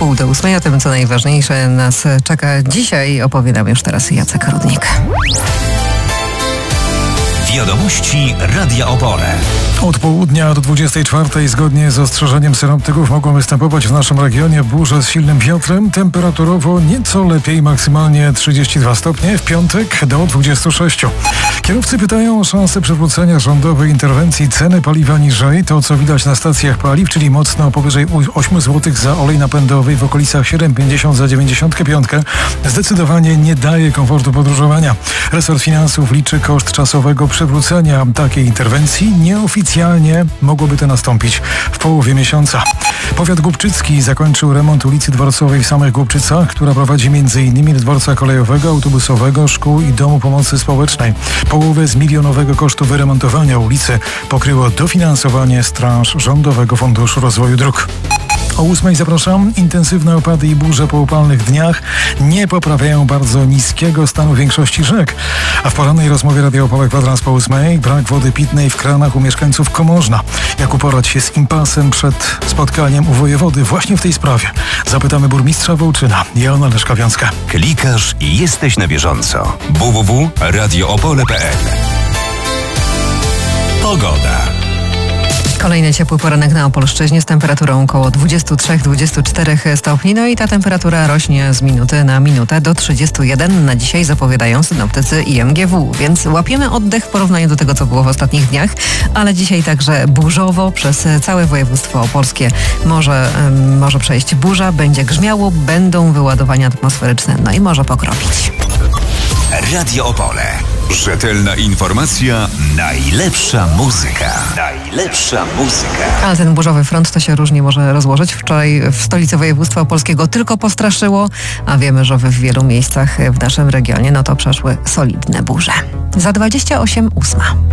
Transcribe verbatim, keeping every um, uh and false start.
wpół do ósmej. O tym, co najważniejsze nas czeka dzisiaj, opowie nam już teraz Jacek Rudnik. Wiadomości Radia Opole. Od południa do dwudziestej czwartej zgodnie z ostrzeżeniem synoptyków mogą występować w naszym regionie burze z silnym wiatrem. Temperaturowo nieco lepiej, maksymalnie trzydzieści dwa stopnie. W piątek do dwudziestu sześciu. Kierowcy pytają o szansę przywrócenia rządowej interwencji ceny paliwa niżej. To, co widać na stacjach paliw, czyli mocno powyżej ośmiu złotych za olej napędowy, w okolicach siedem pięćdziesiąt za dziewięćdziesiąt pięć, zdecydowanie nie daje komfortu podróżowania. Resort Finansów liczy koszt czasowego przywrócenia takiej interwencji. Nieoficjalnie mogłoby to nastąpić w połowie miesiąca. Powiat głubczycki zakończył remont ulicy Dworcowej w samych Głubczycach, która prowadzi między innymi do dworca kolejowego, autobusowego, szkół i domu pomocy społecznej. Połowę z milionowego kosztu wyremontowania ulicy pokryło dofinansowanie z transz Rządowego Funduszu Rozwoju Dróg. O ósmej zapraszam. Intensywne opady i burze po upalnych dniach nie poprawiają bardzo niskiego stanu większości rzek. A w porannej rozmowie Radio Opole kwadrans po ósmej brak wody pitnej w kranach u mieszkańców Komorna. Jak uporać się z impasem przed spotkaniem u wojewody właśnie w tej sprawie? Zapytamy burmistrza Wołczyna, Joanna Leszka-Wiązka. Klikasz i jesteś na bieżąco. w w w kropka radio opole kropka p l. Pogoda. Kolejny ciepły poranek na Opolszczyźnie z temperaturą około dwudziestu trzech do dwudziestu czterech stopni. No i ta temperatura rośnie z minuty na minutę do trzydziestu jeden. Na dzisiaj zapowiadają synoptycy I M G W, więc łapiemy oddech w porównaniu do tego, co było w ostatnich dniach, ale dzisiaj także burzowo przez całe województwo opolskie może, um, może przejść burza, będzie grzmiało, będą wyładowania atmosferyczne, no i może pokropić. Radio Opole. Rzetelna informacja, najlepsza muzyka. Najlepsza muzyka. Ale ten burzowy front to się różnie może rozłożyć. Wczoraj w stolicy województwa opolskiego tylko postraszyło, a wiemy, że w wielu miejscach w naszym regionie no to przeszły solidne burze. Za dwadzieścia osiem ósma.